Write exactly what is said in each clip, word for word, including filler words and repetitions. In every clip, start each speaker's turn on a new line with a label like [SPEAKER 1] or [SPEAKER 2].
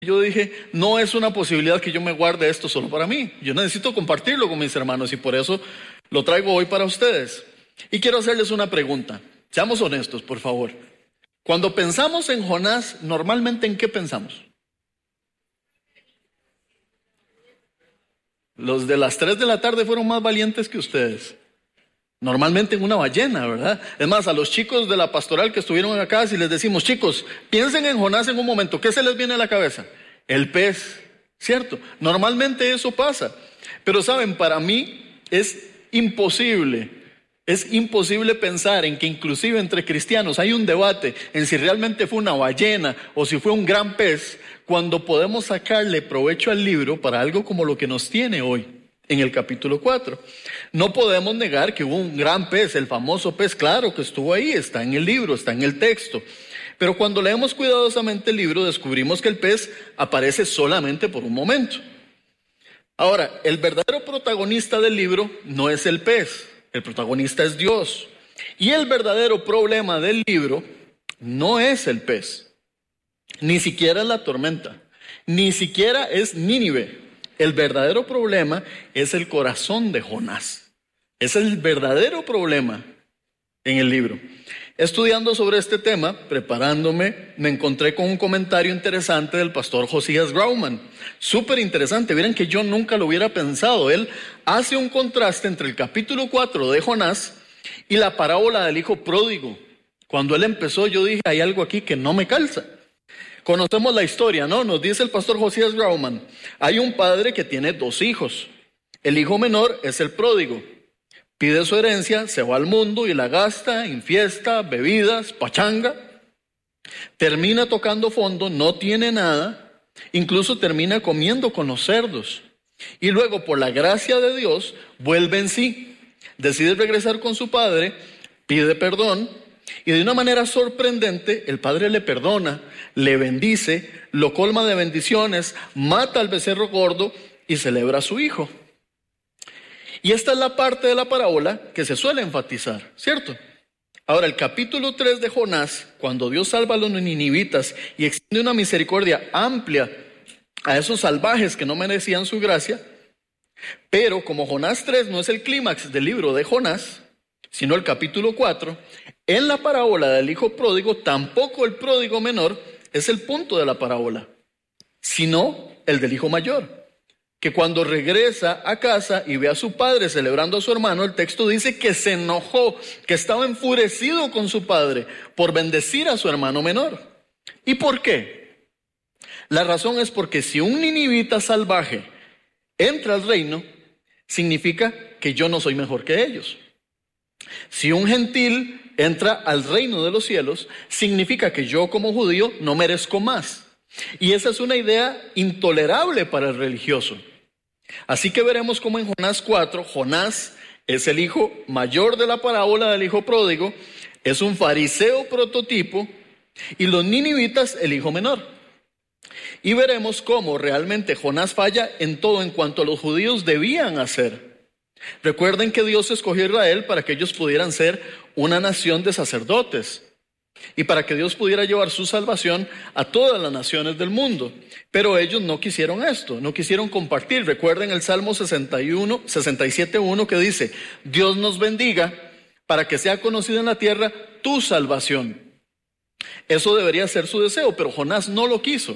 [SPEAKER 1] yo dije, no es una posibilidad que yo me guarde esto solo para mí. Yo necesito compartirlo con mis hermanos y por eso lo traigo hoy para ustedes. Y quiero hacerles una pregunta. Seamos honestos, por favor. Cuando pensamos en Jonás, normalmente ¿en qué pensamos? Los de las tres de la tarde fueron más valientes que ustedes. Normalmente en una ballena, ¿verdad? Es más, a los chicos de la pastoral que estuvieron acá, si les decimos, chicos, piensen en Jonás en un momento, ¿qué se les viene a la cabeza? El pez, ¿cierto? Normalmente eso pasa. Pero saben, para mí es imposible, es imposible pensar en que inclusive entre cristianos hay un debate en si realmente fue una ballena o si fue un gran pez, cuando podemos sacarle provecho al libro para algo como lo que nos tiene hoy. En el capítulo cuatro. No podemos negar que hubo un gran pez, el famoso pez, claro que estuvo ahí, está en el libro, está en el texto. Pero cuando leemos cuidadosamente el libro, descubrimos que el pez aparece solamente por un momento. Ahora, el verdadero protagonista del libro no es el pez, el protagonista es Dios. Y el verdadero problema del libro no es el pez, ni siquiera es la tormenta, ni siquiera es Nínive. El verdadero problema es el corazón de Jonás. Es el verdadero problema en el libro. Estudiando sobre este tema, preparándome, me encontré con un comentario interesante del pastor Josías Grauman. Súper interesante, miren que yo nunca lo hubiera pensado. Él hace un contraste entre el capítulo cuatro de Jonás y la parábola del hijo pródigo. Cuando él empezó, yo dije, hay algo aquí que no me calza. Conocemos la historia, ¿no? Nos dice el pastor Josías Grauman. Hay un padre que tiene dos hijos. El hijo menor es el pródigo. Pide su herencia, se va al mundo y la gasta en fiesta, bebidas, pachanga. Termina tocando fondo, no tiene nada. Incluso termina comiendo con los cerdos. Y luego, por la gracia de Dios, vuelve en sí. Decide regresar con su padre, pide perdón. Y de una manera sorprendente, el padre le perdona, le bendice, lo colma de bendiciones, mata al becerro gordo y celebra a su hijo. Y esta es la parte de la parábola que se suele enfatizar, ¿cierto? Ahora, el capítulo tres de Jonás, cuando Dios salva a los ninivitas y extiende una misericordia amplia a esos salvajes que no merecían su gracia, pero como Jonás tres no es el clímax del libro de Jonás, sino el capítulo cuatro, en la parábola del hijo pródigo, tampoco el pródigo menor es el punto de la parábola, sino el del hijo mayor, que cuando regresa a casa y ve a su padre celebrando a su hermano, el texto dice que se enojó, que estaba enfurecido con su padre por bendecir a su hermano menor. ¿Y por qué? La razón es porque si un ninivita salvaje entra al reino, significa que yo no soy mejor que ellos. Si un gentil entra al reino de los cielos, significa que yo como judío no merezco más. Y esa es una idea intolerable para el religioso. Así que veremos cómo en Jonás cuatro, Jonás es el hijo mayor de la parábola del hijo pródigo, es un fariseo prototipo, y los ninivitas el hijo menor. Y veremos cómo realmente Jonás falla en todo en cuanto a los judíos debían hacer. Recuerden que Dios escogió a Israel para que ellos pudieran ser una nación de sacerdotes y para que Dios pudiera llevar su salvación a todas las naciones del mundo. Pero ellos no quisieron esto, no quisieron compartir. Recuerden el Salmo sesenta y uno, sesenta y siete uno que dice: Dios nos bendiga para que sea conocida en la tierra tu salvación. Eso debería ser su deseo, pero Jonás no lo quiso.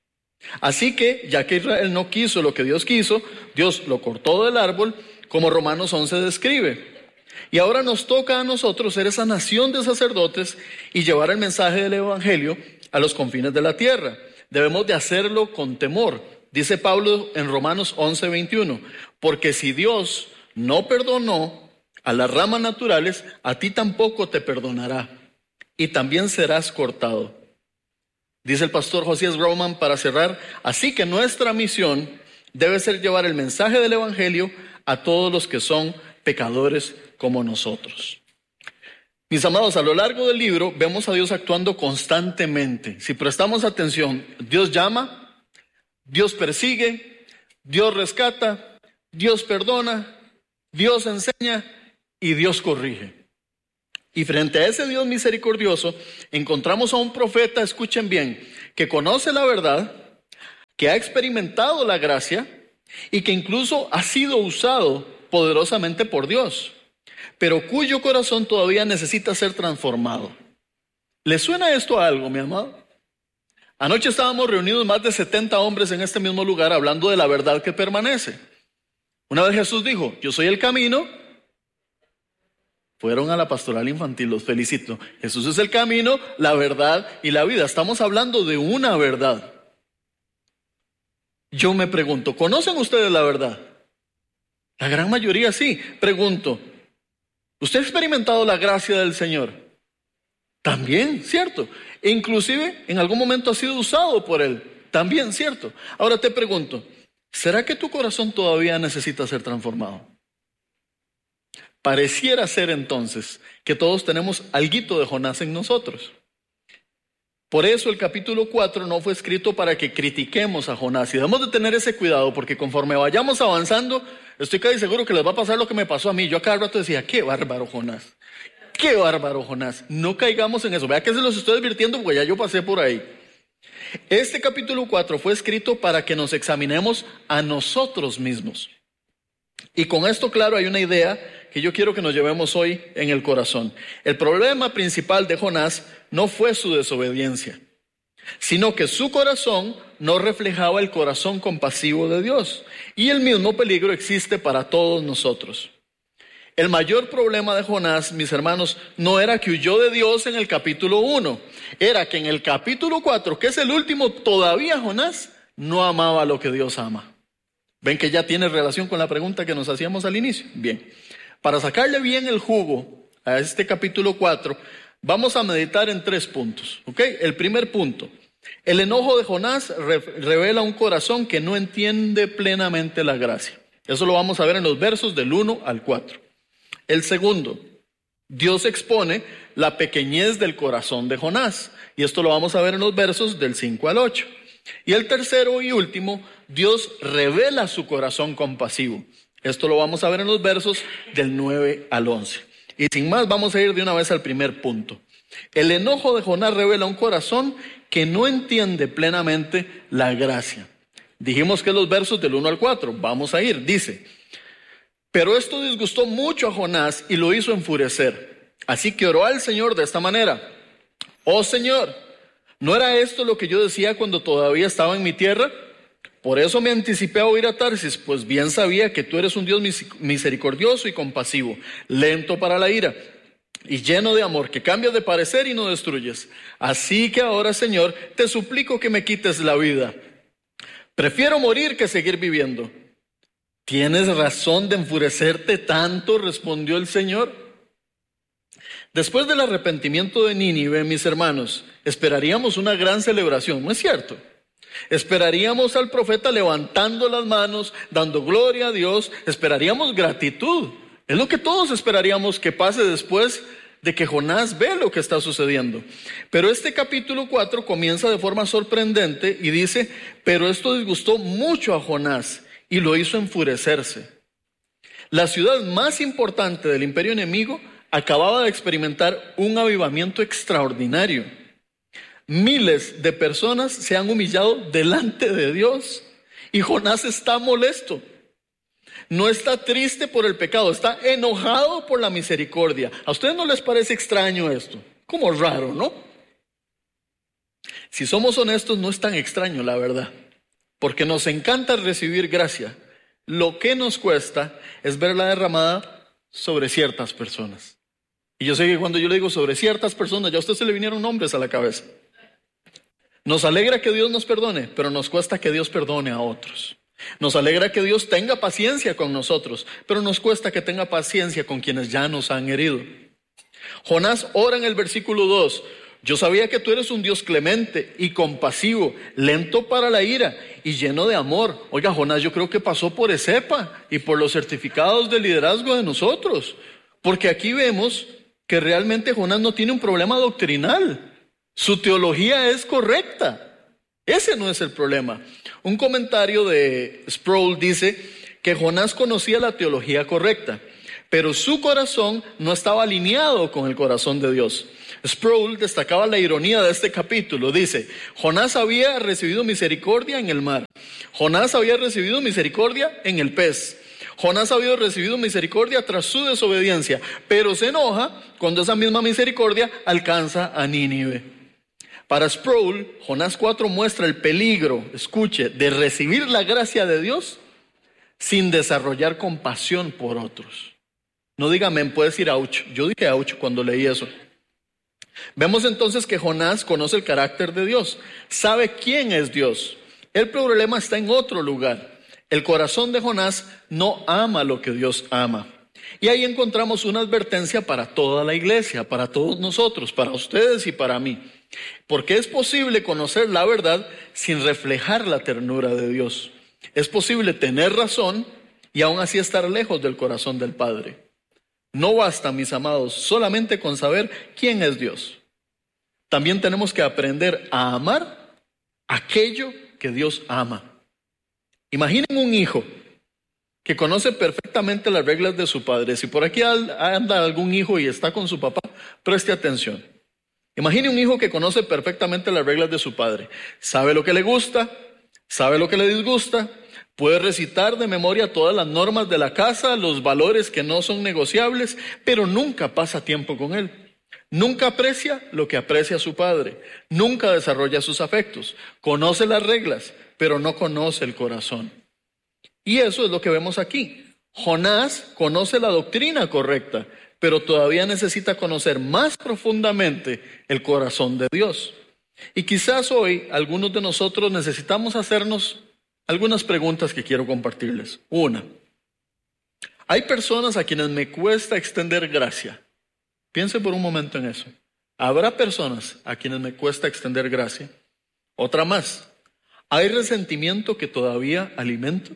[SPEAKER 1] Así que, ya que Israel no quiso lo que Dios quiso, Dios lo cortó del árbol, como Romanos once describe. Y ahora nos toca a nosotros ser esa nación de sacerdotes y llevar el mensaje del evangelio a los confines de la tierra. Debemos de hacerlo con temor. Dice Pablo en Romanos once veintiuno, porque si Dios no perdonó a las ramas naturales, a ti tampoco te perdonará y también serás cortado. Dice el pastor Josías Grauman para cerrar, así que nuestra misión debe ser llevar el mensaje del evangelio a todos los que son pecadores como nosotros. Mis amados, a lo largo del libro vemos a Dios actuando constantemente. Si prestamos atención, Dios llama, Dios persigue, Dios rescata, Dios perdona, Dios enseña y Dios corrige. Y frente a ese Dios misericordioso, encontramos a un profeta, escuchen bien, que conoce la verdad, que ha experimentado la gracia y que incluso ha sido usado poderosamente por Dios, pero cuyo corazón todavía necesita ser transformado. ¿Le suena esto a algo, mi amado? Anoche estábamos reunidos más de setenta hombres en este mismo lugar hablando de la verdad que permanece. Una vez Jesús dijo, yo soy el camino. Fueron a la pastoral infantil, los felicito. Jesús es el camino, la verdad y la vida. Estamos hablando de una verdad. Yo me pregunto, ¿conocen ustedes la verdad? La gran mayoría sí. Pregunto, ¿usted ha experimentado la gracia del Señor? También, ¿cierto? E inclusive en algún momento ha sido usado por Él. También, ¿cierto? Ahora te pregunto, ¿será que tu corazón todavía necesita ser transformado? Pareciera ser entonces que todos tenemos alguito de Jonás en nosotros. Por eso el capítulo cuatro no fue escrito para que critiquemos a Jonás. Y debemos de tener ese cuidado, porque conforme vayamos avanzando, estoy casi seguro que les va a pasar lo que me pasó a mí. Yo a cada rato decía, qué bárbaro Jonás, qué bárbaro Jonás. No caigamos en eso. Vea que se los estoy advirtiendo porque ya yo pasé por ahí. Este capítulo cuatro fue escrito para que nos examinemos a nosotros mismos. Y con esto claro hay una idea que yo quiero que nos llevemos hoy en el corazón. El problema principal de Jonás no fue su desobediencia, sino que su corazón no reflejaba el corazón compasivo de Dios. Y el mismo peligro existe para todos nosotros. El mayor problema de Jonás, mis hermanos, no era que huyó de Dios en el capítulo uno. Era que en el capítulo cuatro, que es el último, todavía Jonás no amaba lo que Dios ama. ¿Ven que ya tiene relación con la pregunta que nos hacíamos al inicio? Bien, para sacarle bien el jugo a este capítulo cuatro, vamos a meditar en tres puntos, ¿ok? El primer punto, el enojo de Jonás re- revela un corazón que no entiende plenamente la gracia. Eso lo vamos a ver en los versos del uno al cuatro. El segundo, Dios expone la pequeñez del corazón de Jonás, y esto lo vamos a ver en los versos del cinco al ocho. Y el tercero y último, Dios revela su corazón compasivo. Esto lo vamos a ver en los versos del nueve al once. Y sin más, vamos a ir de una vez al primer punto. El enojo de Jonás revela un corazón que no entiende plenamente la gracia. Dijimos que los versos del uno al cuatro, vamos a ir, dice: pero esto disgustó mucho a Jonás y lo hizo enfurecer. Así que oró al Señor de esta manera: oh Señor, ¿no era esto lo que yo decía cuando todavía estaba en mi tierra? Por eso me anticipé a oír a Tarsis, pues bien sabía que tú eres un Dios misericordioso y compasivo, lento para la ira y lleno de amor, que cambias de parecer y no destruyes. Así que ahora, Señor, te suplico que me quites la vida. Prefiero morir que seguir viviendo. ¿Tienes razón de enfurecerte tanto?, respondió el Señor. Después del arrepentimiento de Nínive, mis hermanos, esperaríamos una gran celebración, ¿no es cierto? Esperaríamos al profeta levantando las manos, dando gloria a Dios, esperaríamos gratitud. Es lo que todos esperaríamos que pase después de que Jonás ve lo que está sucediendo. Pero este capítulo cuatro comienza de forma sorprendente y dice: pero esto disgustó mucho a Jonás y lo hizo enfurecerse. La ciudad más importante del imperio enemigo acababa de experimentar un avivamiento extraordinario. Miles de personas se han humillado delante de Dios y Jonás está molesto. No está triste por el pecado, está enojado por la misericordia. ¿A ustedes no les parece extraño esto? Como raro, ¿no? Si somos honestos, no es tan extraño, la verdad, porque nos encanta recibir gracia. Lo que nos cuesta es verla derramada sobre ciertas personas. Y yo sé que cuando yo le digo sobre ciertas personas, ya a usted se le vinieron nombres a la cabeza. Nos alegra que Dios nos perdone, pero nos cuesta que Dios perdone a otros. Nos alegra que Dios tenga paciencia con nosotros, pero nos cuesta que tenga paciencia con quienes ya nos han herido. Jonás ora en el versículo dos: yo sabía que tú eres un Dios clemente y compasivo, lento para la ira y lleno de amor. Oiga, Jonás yo creo que pasó por ESEPA y por los certificados de liderazgo de nosotros, porque aquí vemos que realmente Jonás no tiene un problema doctrinal. Su teología es correcta. Ese no es el problema. Un comentario de Sproul dice que Jonás conocía la teología correcta, pero su corazón no estaba alineado con el corazón de Dios. Sproul destacaba la ironía de este capítulo. Dice, Jonás había recibido misericordia en el mar. Jonás había recibido misericordia en el pez. Jonás había recibido misericordia tras su desobediencia, pero se enoja cuando esa misma misericordia alcanza a Nínive. Para Sproul, Jonás cuatro muestra el peligro, escuche, de recibir la gracia de Dios sin desarrollar compasión por otros. No diga amén, puede decir ouch. Yo dije ouch cuando leí eso. Vemos entonces que Jonás conoce el carácter de Dios, sabe quién es Dios. El problema está en otro lugar. El corazón de Jonás no ama lo que Dios ama. Y ahí encontramos una advertencia para toda la iglesia, para todos nosotros, para ustedes y para mí. Porque es posible conocer la verdad sin reflejar la ternura de Dios. Es posible tener razón y aún así estar lejos del corazón del Padre. No basta, mis amados, solamente con saber quién es Dios. También tenemos que aprender a amar aquello que Dios ama. Imaginen un hijo que conoce perfectamente las reglas de su padre. Si por aquí anda algún hijo y está con su papá, preste atención. Imagine un hijo que conoce perfectamente las reglas de su padre. Sabe lo que le gusta, sabe lo que le disgusta, puede recitar de memoria todas las normas de la casa, los valores que no son negociables, pero nunca pasa tiempo con él. Nunca aprecia lo que aprecia su padre. Nunca desarrolla sus afectos. Conoce las reglas, pero no conoce el corazón. Y eso es lo que vemos aquí. Jonás conoce la doctrina correcta, pero todavía necesita conocer más profundamente el corazón de Dios. Y quizás hoy algunos de nosotros necesitamos hacernos algunas preguntas que quiero compartirles. Una, hay personas a quienes me cuesta extender gracia. Piense por un momento en eso. ¿Habrá personas a quienes me cuesta extender gracia? Otra más, ¿hay resentimiento que todavía alimento?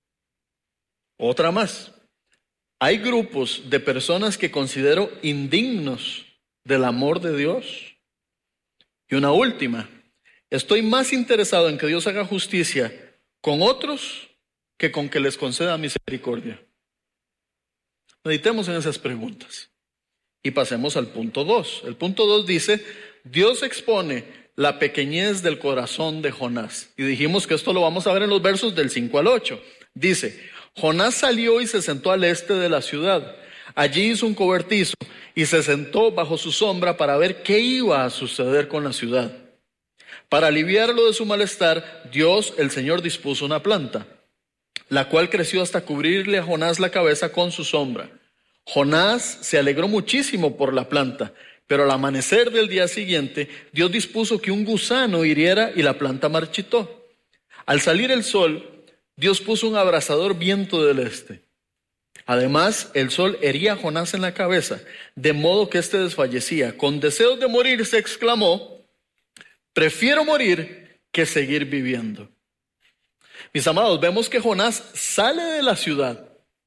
[SPEAKER 1] Otra más, ¿hay grupos de personas que considero indignos del amor de Dios? Y una última, ¿estoy más interesado en que Dios haga justicia con otros que con que les conceda misericordia? Meditemos en esas preguntas y pasemos al punto dos. El punto dos dice, Dios expone la pequeñez del corazón de Jonás. Y dijimos que esto lo vamos a ver en los versos del cinco al ocho. Dice, Jonás salió y se sentó al este de la ciudad. Allí hizo un cobertizo y se sentó bajo su sombra para ver qué iba a suceder con la ciudad. Para aliviarlo de su malestar, Dios, el Señor, dispuso una planta, la cual creció hasta cubrirle a Jonás la cabeza con su sombra. Jonás se alegró muchísimo por la planta, pero al amanecer del día siguiente, Dios dispuso que un gusano hiriera y la planta marchitó. Al salir el sol, Dios puso un abrasador viento del este. Además, el sol hería a Jonás en la cabeza, de modo que éste desfallecía. Con deseos de morir, se exclamó, prefiero morir que seguir viviendo. Mis amados, vemos que Jonás sale de la ciudad,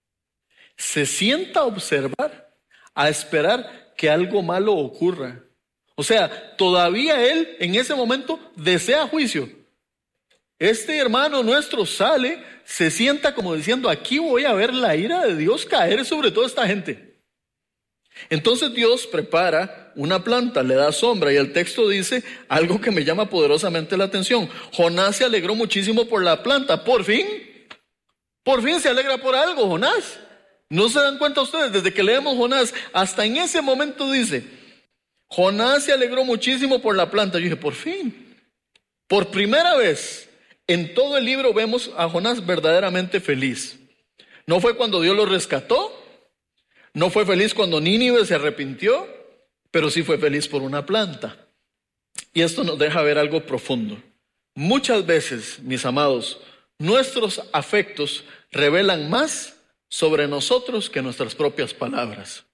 [SPEAKER 1] se sienta a observar, a esperar que algo malo ocurra. O sea, todavía él en ese momento desea juicio. Este hermano nuestro sale, se sienta como diciendo, aquí voy a ver la ira de Dios caer sobre toda esta gente. Entonces Dios prepara una planta, le da sombra, y el texto dice algo que me llama poderosamente la atención. Jonás se alegró muchísimo por la planta. Por fin, por fin se alegra por algo, Jonás. ¿No se dan cuenta ustedes? Desde que leemos Jonás, hasta en ese momento dice, Jonás se alegró muchísimo por la planta. Yo dije, por fin, por primera vez en todo el libro vemos a Jonás verdaderamente feliz. No fue cuando Dios lo rescató, no fue feliz cuando Nínive se arrepintió, pero sí fue feliz por una planta. Y esto nos deja ver algo profundo. Muchas veces, mis amados, nuestros afectos revelan más sobre nosotros que nuestras propias palabras.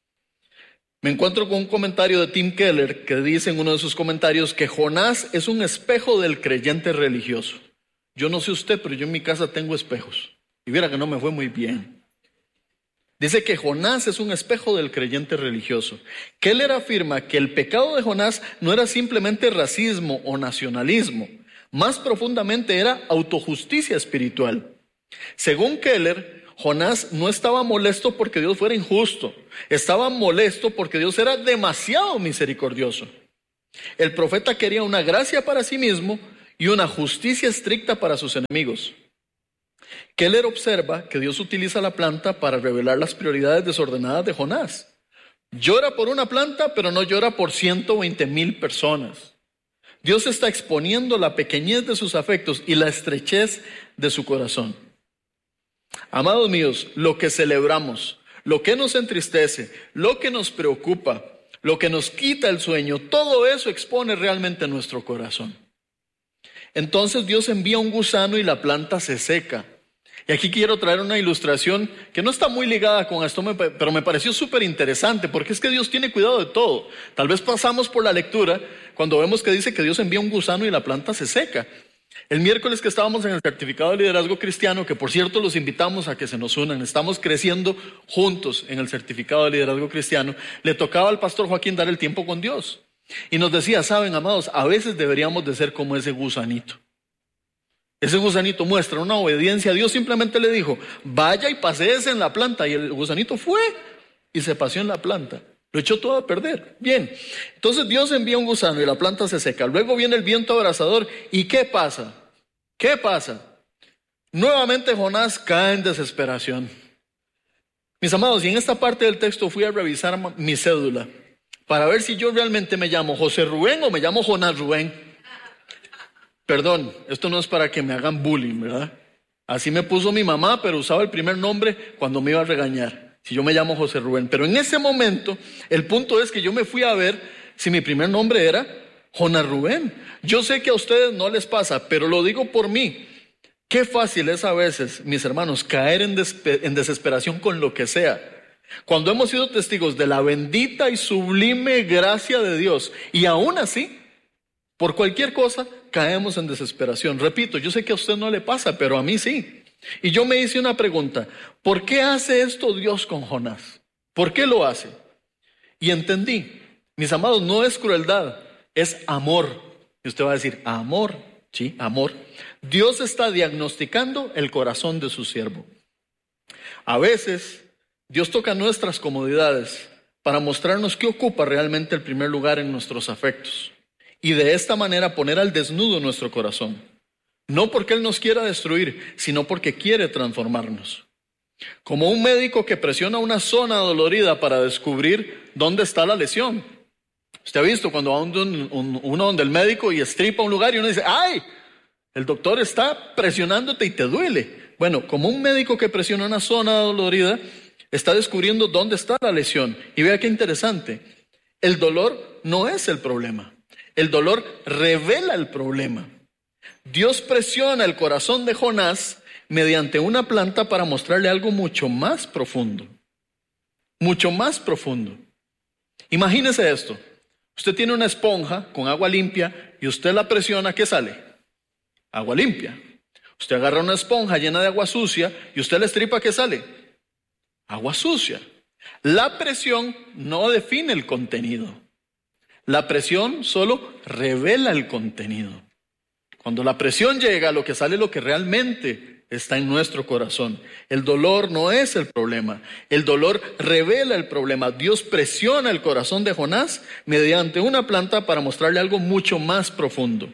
[SPEAKER 1] Me encuentro con un comentario de Tim Keller que dice en uno de sus comentarios que Jonás es un espejo del creyente religioso. Yo no sé usted, pero yo en mi casa tengo espejos. Y viera que no me fue muy bien. Dice que Jonás es un espejo del creyente religioso. Keller afirma que el pecado de Jonás no era simplemente racismo o nacionalismo. Más profundamente era autojusticia espiritual. Según Keller, Jonás no estaba molesto porque Dios fuera injusto, estaba molesto porque Dios era demasiado misericordioso. El profeta quería una gracia para sí mismo y una justicia estricta para sus enemigos. Keller observa que Dios utiliza la planta para revelar las prioridades desordenadas de Jonás. Llora por una planta, pero no llora por ciento veinte mil personas. Dios está exponiendo la pequeñez de sus afectos y la estrechez de su corazón. Amados míos, lo que celebramos, lo que nos entristece, lo que nos preocupa, lo que nos quita el sueño, todo eso expone realmente nuestro corazón. Entonces Dios envía un gusano y la planta se seca. Y aquí quiero traer una ilustración que no está muy ligada con esto, pero me pareció súper interesante, porque es que Dios tiene cuidado de todo. Tal vez pasamos por la lectura cuando vemos que dice que Dios envía un gusano y la planta se seca. El miércoles que estábamos en el certificado de liderazgo cristiano, que por cierto los invitamos a que se nos unan, estamos creciendo juntos en el certificado de liderazgo cristiano, le tocaba al pastor Joaquín dar el tiempo con Dios. Y nos decía, saben, amados, a veces deberíamos de ser como ese gusanito. Ese gusanito muestra una obediencia. Dios simplemente le dijo, vaya y paséese en la planta. Y el gusanito fue y se paseó en la planta. Lo echó todo a perder. Bien, entonces Dios envía un gusano y la planta se seca. Luego viene el viento abrasador. ¿Y qué pasa? ¿Qué pasa? Nuevamente Jonás cae en desesperación. Mis amados, y en esta parte del texto fui a revisar mi cédula para ver si yo realmente me llamo José Rubén o me llamo Jonás Rubén. Perdón, esto no es para que me hagan bullying, ¿verdad? Así me puso mi mamá, pero usaba el primer nombre cuando me iba a regañar. Si yo me llamo José Rubén. Pero en ese momento, el punto es que yo me fui a ver si mi primer nombre era Jonás Rubén. Yo sé que a ustedes no les pasa, pero lo digo por mí. Qué fácil es a veces, mis hermanos, caer en, despe- en desesperación con lo que sea. Cuando hemos sido testigos de la bendita y sublime gracia de Dios, y aún así, por cualquier cosa, caemos en desesperación. Repito, yo sé que a usted no le pasa, pero a mí sí. Y yo me hice una pregunta, ¿por qué hace esto Dios con Jonás? ¿Por qué lo hace? Y entendí, mis amados, no es crueldad, es amor. Y usted va a decir, amor, sí, amor. Dios está diagnosticando el corazón de su siervo. A veces, Dios toca nuestras comodidades para mostrarnos qué ocupa realmente el primer lugar en nuestros afectos. Y de esta manera poner al desnudo nuestro corazón. No porque Él nos quiera destruir, sino porque quiere transformarnos. Como un médico que presiona una zona dolorida para descubrir dónde está la lesión. Usted ha visto cuando va un, un, uno donde el médico y estripa un lugar y uno dice, ¡ay! El doctor está presionándote y te duele. Bueno, como un médico que presiona una zona dolorida, está descubriendo dónde está la lesión. Y vea qué interesante. El dolor no es el problema. El dolor revela el problema. Dios presiona el corazón de Jonás mediante una planta para mostrarle algo mucho más profundo. Mucho más profundo. Imagínese esto. Usted tiene una esponja con agua limpia y usted la presiona, ¿qué sale? Agua limpia. Usted agarra una esponja llena de agua sucia y usted la estripa, ¿qué sale? Agua sucia. La presión no define el contenido. La presión solo revela el contenido. Cuando la presión llega, lo que sale es lo que realmente está en nuestro corazón. El dolor no es el problema. El dolor revela el problema. Dios presiona el corazón de Jonás mediante una planta para mostrarle algo mucho más profundo.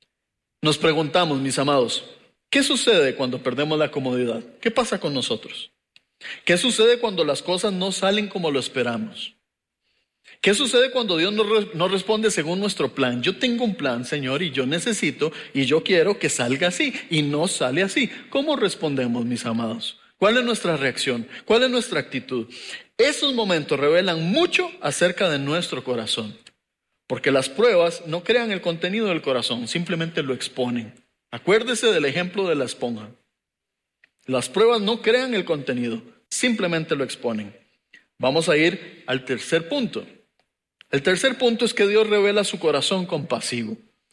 [SPEAKER 1] Nos preguntamos, mis amados, ¿qué sucede cuando perdemos la comodidad? ¿Qué pasa con nosotros? ¿Qué sucede cuando las cosas no salen como lo esperamos? ¿Qué sucede cuando Dios no, re- no responde según nuestro plan? Yo tengo un plan, Señor, y yo necesito y yo quiero que salga así y no sale así. ¿Cómo respondemos, mis amados? ¿Cuál es nuestra reacción? ¿Cuál es nuestra actitud? Esos momentos revelan mucho acerca de nuestro corazón, porque las pruebas no crean el contenido del corazón, simplemente lo exponen. Acuérdese del ejemplo de la esponja. Las pruebas no crean el contenido, simplemente lo exponen. Vamos a ir al tercer punto. El tercer punto es que Dios revela su corazón compasivo.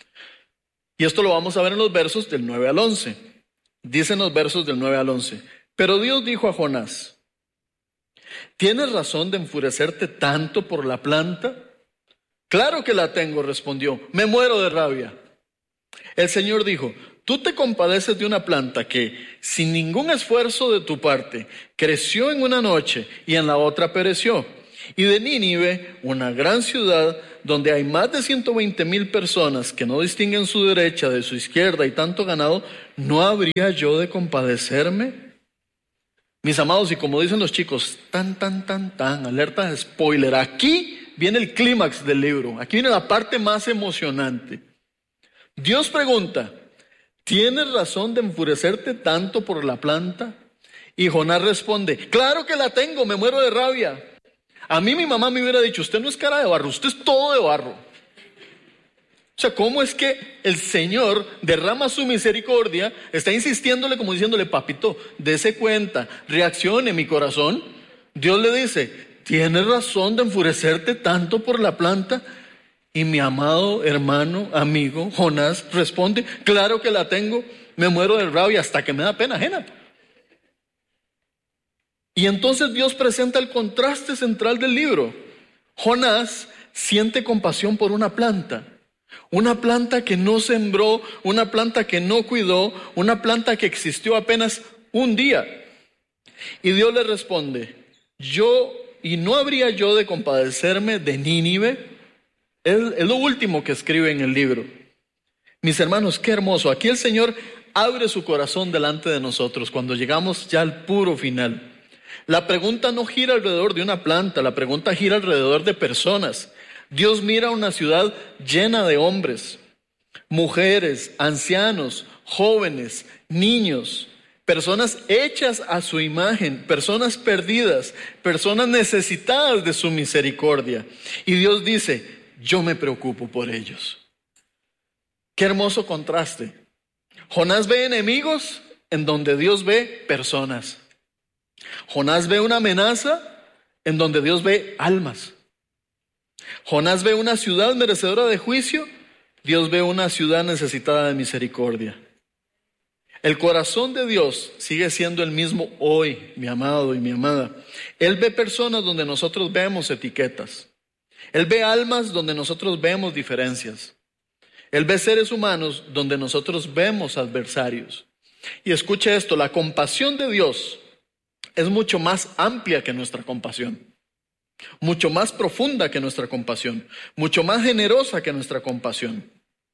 [SPEAKER 1] Y esto lo vamos a ver en los versos del nueve al once. Dicen los versos del nueve al once. Pero Dios dijo a Jonás, ¿tienes razón de enfurecerte tanto por la planta? Claro que la tengo, respondió, me muero de rabia. El Señor dijo, tú te compadeces de una planta que, sin ningún esfuerzo de tu parte, creció en una noche y en la otra pereció. Y de Nínive, una gran ciudad donde hay más de ciento veinte mil personas que no distinguen su derecha de su izquierda y tanto ganado, ¿no habría yo de compadecerme? Mis amados, y como dicen los chicos, tan, tan, tan, tan, alerta de spoiler. Aquí viene el clímax del libro. Aquí viene la parte más emocionante. Dios pregunta, ¿tienes razón de enfurecerte tanto por la planta? Y Jonás responde, claro que la tengo, me muero de rabia. A mí mi mamá me hubiera dicho, usted no es cara de barro, usted es todo de barro. O sea, ¿cómo es que el Señor derrama su misericordia? Está insistiéndole como diciéndole, papito, dese cuenta, reaccione mi corazón. Dios le dice, ¿tienes razón de enfurecerte tanto por la planta? Y mi amado hermano, amigo, Jonás responde, claro que la tengo, me muero de rabia hasta que me da pena ajena. Y entonces Dios presenta el contraste central del libro. Jonás siente compasión por una planta. Una planta que no sembró, una planta que no cuidó, una planta que existió apenas un día. Y Dios le responde, yo, y no habría yo de compadecerme de Nínive. Es, es lo último que escribe en el libro. Mis hermanos, qué hermoso. Aquí el Señor abre su corazón delante de nosotros cuando llegamos ya al puro final. La pregunta no gira alrededor de una planta, la pregunta gira alrededor de personas. Dios mira una ciudad llena de hombres, mujeres, ancianos, jóvenes, niños, personas hechas a su imagen, personas perdidas, personas necesitadas de su misericordia. Y Dios dice, yo me preocupo por ellos. Qué hermoso contraste. Jonás ve enemigos en donde Dios ve personas. Jonás ve una amenaza en donde Dios ve almas. Jonás ve una ciudad merecedora de juicio, Dios ve una ciudad necesitada de misericordia. El corazón de Dios sigue siendo el mismo hoy, mi amado y mi amada. Él ve personas donde nosotros vemos etiquetas. Él ve almas donde nosotros vemos diferencias. Él ve seres humanos donde nosotros vemos adversarios. Y escuche esto, la compasión de Dios es mucho más amplia que nuestra compasión, mucho más profunda que nuestra compasión, mucho más generosa que nuestra compasión.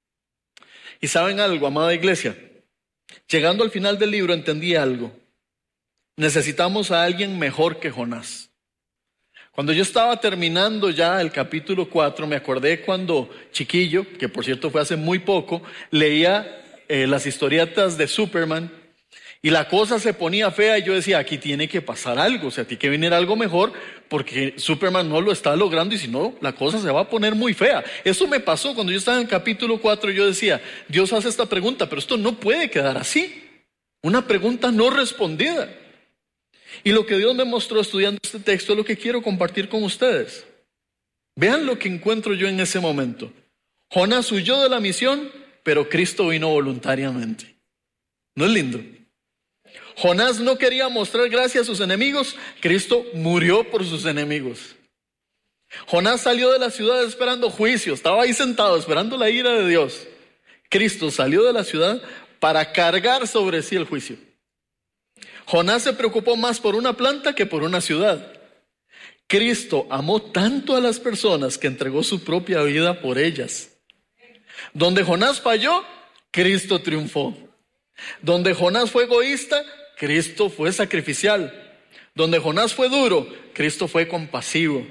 [SPEAKER 1] Y saben algo, amada iglesia, llegando al final del libro entendí algo. Necesitamos a alguien mejor que Jonás. Cuando yo estaba terminando ya el capítulo cuatro, me acordé cuando chiquillo, que por cierto fue hace muy poco, leía eh, las historietas de Superman. Y la cosa se ponía fea y yo decía, aquí tiene que pasar algo, o sea, tiene que venir algo mejor porque Superman no lo está logrando y si no, la cosa se va a poner muy fea. Eso me pasó cuando yo estaba en el capítulo cuatro, yo decía, Dios hace esta pregunta, pero esto no puede quedar así. Una pregunta no respondida. Y lo que Dios me mostró estudiando este texto es lo que quiero compartir con ustedes. Vean lo que encuentro yo en ese momento. Jonás huyó de la misión, pero Cristo vino voluntariamente. ¿No es lindo? Jonás no quería mostrar gracia a sus enemigos, Cristo murió por sus enemigos. Jonás salió de la ciudad esperando juicio, estaba ahí sentado esperando la ira de Dios. Cristo salió de la ciudad para cargar sobre sí el juicio. Jonás se preocupó más por una planta que por una ciudad. Cristo amó tanto a las personas que entregó su propia vida por ellas. Donde Jonás falló, Cristo triunfó. Donde Jonás fue egoísta, Cristo fue sacrificial. Donde Jonás fue duro, Cristo fue compasivo.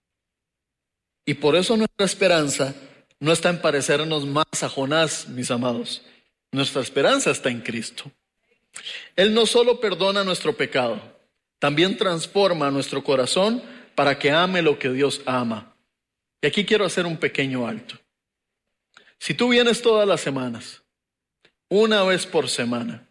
[SPEAKER 1] Y por eso nuestra esperanza no está en parecernos más a Jonás, mis amados. Nuestra esperanza está en Cristo. Él no solo perdona nuestro pecado, también transforma nuestro corazón para que ame lo que Dios ama. Y aquí quiero hacer un pequeño alto. Si tú vienes todas las semanas, una vez por semana,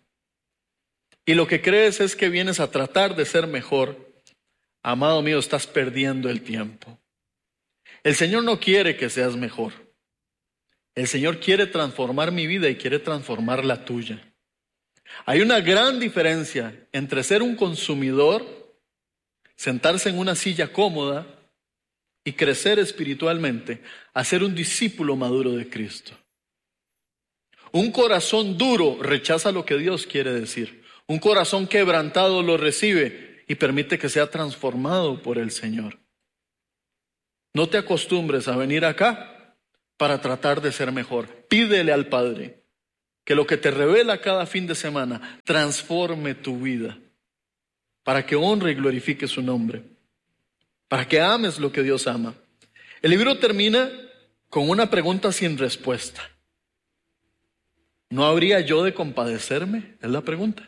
[SPEAKER 1] y lo que crees es que vienes a tratar de ser mejor, amado mío, estás perdiendo el tiempo. El Señor no quiere que seas mejor. El Señor quiere transformar mi vida y quiere transformar la tuya. Hay una gran diferencia entre ser un consumidor, sentarse en una silla cómoda y crecer espiritualmente, a ser un discípulo maduro de Cristo. Un corazón duro rechaza lo que Dios quiere decir. Un corazón quebrantado lo recibe y permite que sea transformado por el Señor. No te acostumbres a venir acá para tratar de ser mejor. Pídele al Padre que lo que te revela cada fin de semana transforme tu vida para que honre y glorifique su nombre, para que ames lo que Dios ama. El libro termina con una pregunta sin respuesta. ¿No habría yo de compadecerme? Es la pregunta.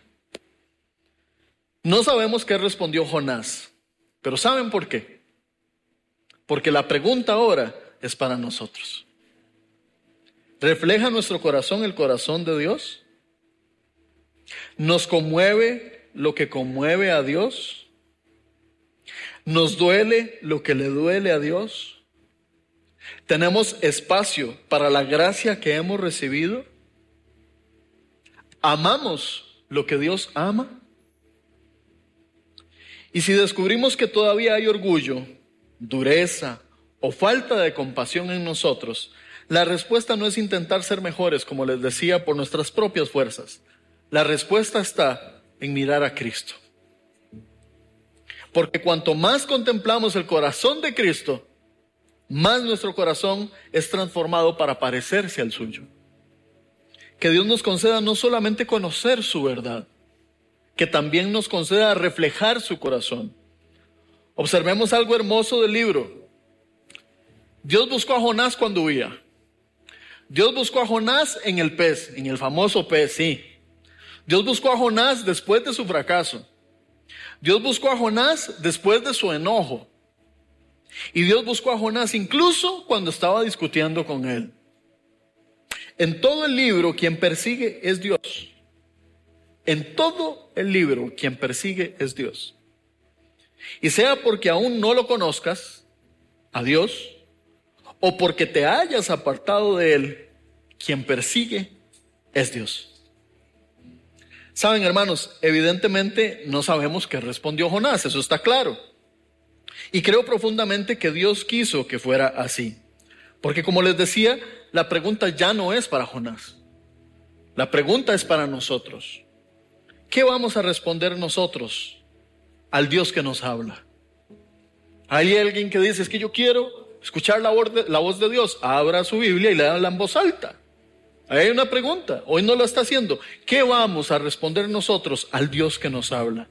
[SPEAKER 1] No sabemos qué respondió Jonás, pero ¿saben por qué? Porque la pregunta ahora es para nosotros. ¿Refleja nuestro corazón el corazón de Dios? ¿Nos conmueve lo que conmueve a Dios? ¿Nos duele lo que le duele a Dios? ¿Tenemos espacio para la gracia que hemos recibido? ¿Amamos lo que Dios ama? Y si descubrimos que todavía hay orgullo, dureza o falta de compasión en nosotros, la respuesta no es intentar ser mejores, como les decía, por nuestras propias fuerzas. La respuesta está en mirar a Cristo. Porque cuanto más contemplamos el corazón de Cristo, más nuestro corazón es transformado para parecerse al suyo. Que Dios nos conceda no solamente conocer su verdad, que también nos conceda reflejar su corazón. Observemos algo hermoso del libro. Dios buscó a Jonás cuando huía. Dios buscó a Jonás en el pez, en el famoso pez, sí. Dios buscó a Jonás después de su fracaso. Dios buscó a Jonás después de su enojo. Y Dios buscó a Jonás incluso cuando estaba discutiendo con él. En todo el libro, quien persigue es Dios. En todo el libro, quien persigue es Dios. Y sea porque aún no lo conozcas, a Dios, o porque te hayas apartado de Él, quien persigue es Dios. Saben, hermanos, evidentemente no sabemos qué respondió Jonás, eso está claro. Y creo profundamente que Dios quiso que fuera así. Porque como les decía, la pregunta ya no es para Jonás. La pregunta es para nosotros. ¿Qué vamos a responder nosotros al Dios que nos habla? Hay alguien que dice, es que yo quiero escuchar la voz de, la voz de Dios. Abra su Biblia y léala en voz alta. Ahí hay una pregunta, hoy no la está haciendo. ¿Qué vamos a responder nosotros al Dios que nos habla?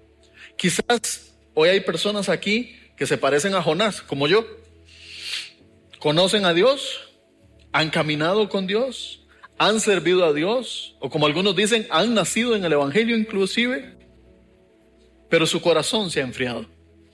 [SPEAKER 1] Quizás hoy hay personas aquí que se parecen a Jonás, como yo. ¿Conocen a Dios? ¿Han caminado con Dios? ¿Han servido a Dios? O como algunos dicen, han nacido en el Evangelio inclusive, pero su corazón se ha enfriado.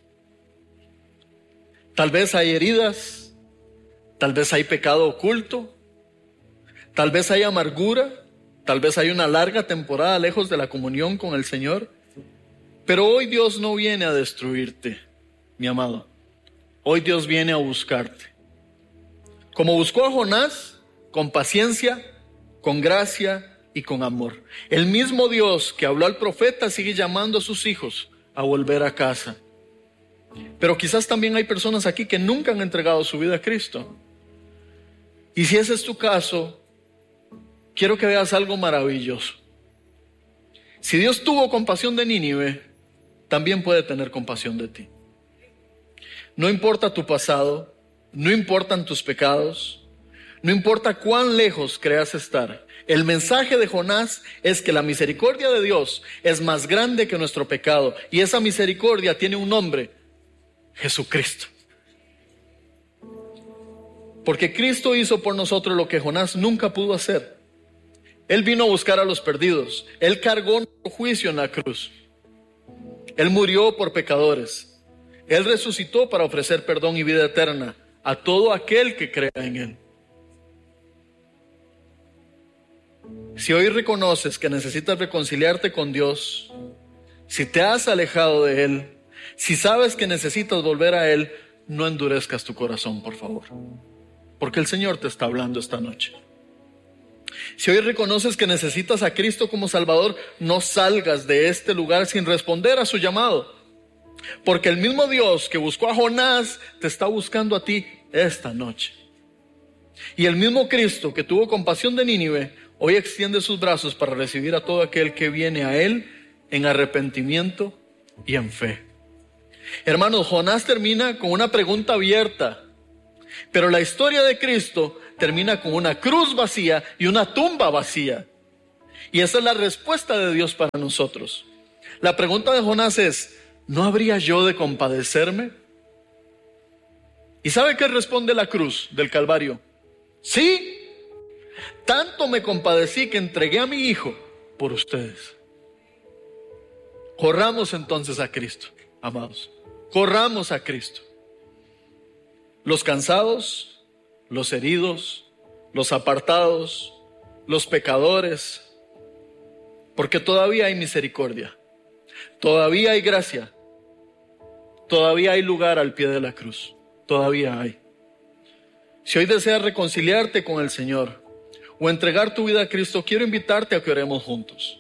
[SPEAKER 1] Tal vez hay heridas, tal vez hay pecado oculto, tal vez hay amargura, tal vez hay una larga temporada lejos de la comunión con el Señor. Pero hoy Dios no viene a destruirte, mi amado. Hoy Dios viene a buscarte. Como buscó a Jonás, con paciencia, con gracia y con amor. El mismo Dios que habló al profeta sigue llamando a sus hijos a volver a casa. Pero quizás también hay personas aquí que nunca han entregado su vida a Cristo. Y si ese es tu caso, quiero que veas algo maravilloso. Si Dios tuvo compasión de Nínive, también puede tener compasión de ti. No importa tu pasado, no importan tus pecados, no importa cuán lejos creas estar. El mensaje de Jonás es que la misericordia de Dios es más grande que nuestro pecado. Y esa misericordia tiene un nombre: Jesucristo. Porque Cristo hizo por nosotros lo que Jonás nunca pudo hacer. Él vino a buscar a los perdidos. Él cargó nuestro juicio en la cruz. Él murió por pecadores. Él resucitó para ofrecer perdón y vida eterna a todo aquel que crea en Él. Si hoy reconoces que necesitas reconciliarte con Dios, si te has alejado de Él, si sabes que necesitas volver a Él, no endurezcas tu corazón, por favor, porque el Señor te está hablando esta noche. Si hoy reconoces que necesitas a Cristo como Salvador, no salgas de este lugar sin responder a su llamado, porque el mismo Dios que buscó a Jonás te está buscando a ti esta noche. Y el mismo Cristo que tuvo compasión de Nínive, hoy extiende sus brazos para recibir a todo aquel que viene a Él en arrepentimiento y en fe. Hermanos, Jonás termina con una pregunta abierta, pero la historia de Cristo termina con una cruz vacía y una tumba vacía. Y esa es la respuesta de Dios para nosotros. La pregunta de Jonás es: ¿no habría yo de compadecerme? ¿Y sabe qué responde la cruz del Calvario? Sí, tanto me compadecí que entregué a mi hijo por ustedes. Corramos entonces a Cristo, amados. Corramos a Cristo. Los cansados, los heridos, los apartados, los pecadores, porque todavía hay misericordia, todavía hay gracia, todavía hay lugar al pie de la cruz, todavía hay. Si hoy deseas reconciliarte con el Señor o entregar tu vida a Cristo, quiero invitarte a que oremos juntos.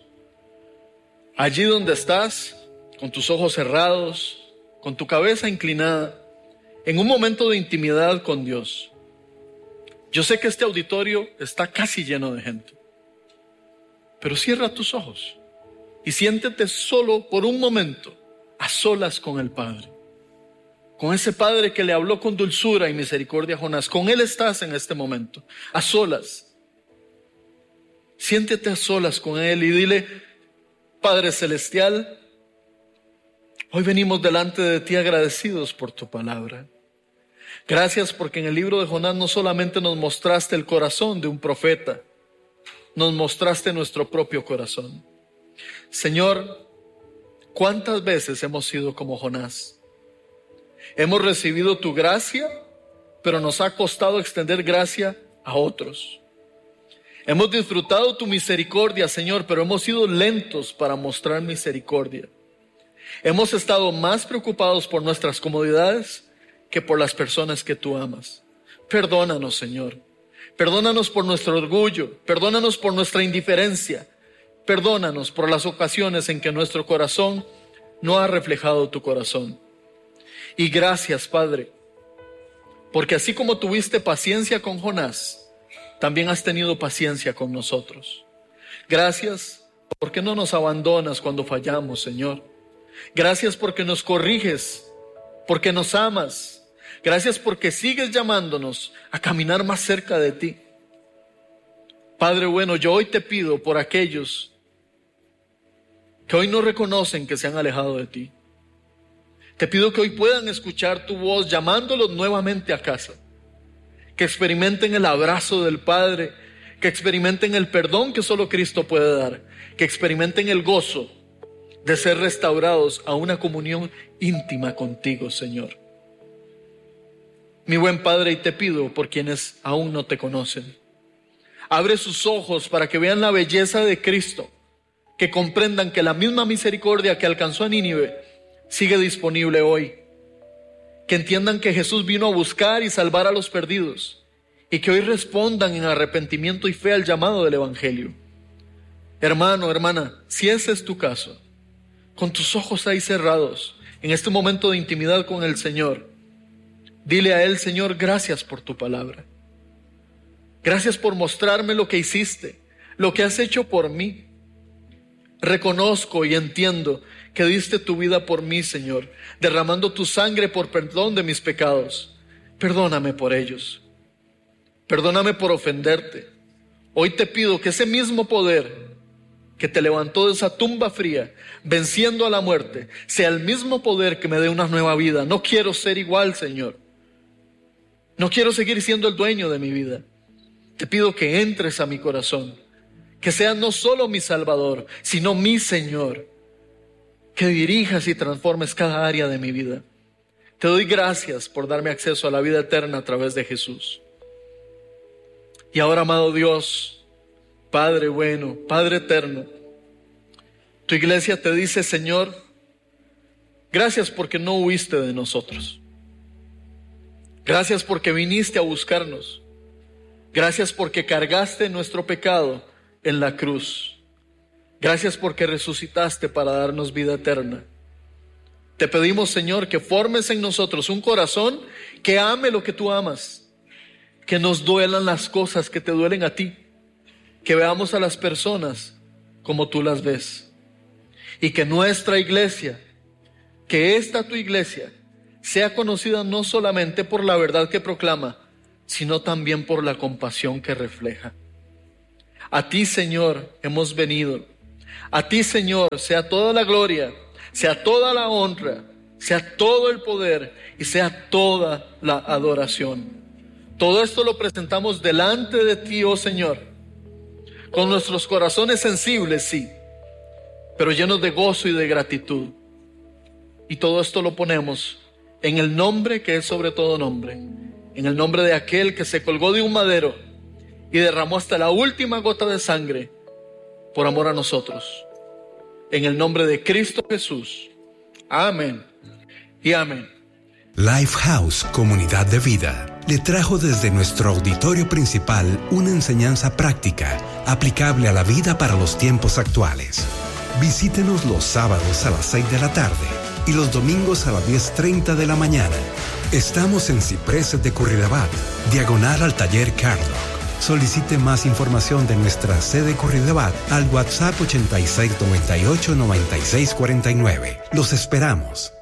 [SPEAKER 1] Allí donde estás, con tus ojos cerrados, con tu cabeza inclinada, en un momento de intimidad con Dios. Yo sé que este auditorio está casi lleno de gente, pero cierra tus ojos y siéntete solo por un momento, a solas con el Padre. Con ese Padre que le habló con dulzura y misericordia a Jonás. Con Él estás en este momento, a solas. Siéntete a solas con Él y dile: Padre Celestial, hoy venimos delante de ti agradecidos por tu palabra. Gracias porque en el libro de Jonás no solamente nos mostraste el corazón de un profeta, nos mostraste nuestro propio corazón. Señor, ¿cuántas veces hemos sido como Jonás? Hemos recibido tu gracia, pero nos ha costado extender gracia a otros. Hemos disfrutado tu misericordia, Señor, pero hemos sido lentos para mostrar misericordia. Hemos estado más preocupados por nuestras comodidades que por las personas que tú amas. Perdónanos, Señor. Perdónanos por nuestro orgullo. Perdónanos por nuestra indiferencia. Perdónanos por las ocasiones en que nuestro corazón no ha reflejado tu corazón. Y gracias, Padre, porque así como tuviste paciencia con Jonás, también has tenido paciencia con nosotros. Gracias porque no nos abandonas cuando fallamos, Señor. Gracias porque nos corriges, porque nos amas. Gracias porque sigues llamándonos a caminar más cerca de ti. Padre bueno, yo hoy te pido por aquellos que hoy no reconocen que se han alejado de ti. Te pido que hoy puedan escuchar tu voz llamándolos nuevamente a casa. Que experimenten el abrazo del Padre, que experimenten el perdón que solo Cristo puede dar, que experimenten el gozo de ser restaurados a una comunión íntima contigo, Señor. Mi buen Padre, y te pido por quienes aún no te conocen. Abre sus ojos para que vean la belleza de Cristo, que comprendan que la misma misericordia que alcanzó a Nínive sigue disponible hoy. Que entiendan que Jesús vino a buscar y salvar a los perdidos y que hoy respondan en arrepentimiento y fe al llamado del Evangelio. Hermano, hermana, si ese es tu caso, con tus ojos ahí cerrados, en este momento de intimidad con el Señor, dile a Él: Señor, gracias por tu palabra. Gracias por mostrarme lo que hiciste, lo que has hecho por mí. Reconozco y entiendo que diste tu vida por mí, Señor, derramando tu sangre por perdón de mis pecados. Perdóname por ellos. Perdóname por ofenderte. Hoy te pido que ese mismo poder que te levantó de esa tumba fría, venciendo a la muerte, sea el mismo poder que me dé una nueva vida. No quiero ser igual, Señor. No quiero seguir siendo el dueño de mi vida. Te pido que entres a mi corazón, que seas no solo mi Salvador, sino mi Señor. Que dirijas y transformes cada área de mi vida. Te doy gracias por darme acceso a la vida eterna a través de Jesús. Y ahora, amado Dios, Padre bueno, Padre eterno, tu iglesia te dice: Señor, gracias porque no huiste de nosotros. Gracias porque viniste a buscarnos. Gracias porque cargaste nuestro pecado en la cruz. Gracias porque resucitaste para darnos vida eterna. Te pedimos, Señor, que formes en nosotros un corazón que ame lo que tú amas, que nos duelan las cosas que te duelen a ti, que veamos a las personas como tú las ves. Y que nuestra iglesia, que esta tu iglesia, sea conocida no solamente por la verdad que proclama, sino también por la compasión que refleja. A ti, Señor, hemos venido. A ti, Señor, sea toda la gloria, sea toda la honra, sea todo el poder y sea toda la adoración. Todo esto lo presentamos delante de ti, oh Señor, con nuestros corazones sensibles, sí, pero llenos de gozo y de gratitud. Y todo esto lo ponemos en el nombre que es sobre todo nombre, en el nombre de aquel que se colgó de un madero y derramó hasta la última gota de sangre por amor a nosotros. En el nombre de Cristo Jesús. Amén y amén.
[SPEAKER 2] Lifehouse Comunidad de Vida le trajo desde nuestro auditorio principal una enseñanza práctica aplicable a la vida para los tiempos actuales. Visítenos los sábados a las seis de la tarde y los domingos a las diez treinta de la mañana. Estamos en Cipreses de Curridabat, diagonal al taller Cardock. Solicite más información de nuestra sede Curridabat al WhatsApp ochenta y seis noventa y ocho noventa y seis cuarenta y nueve. Los esperamos.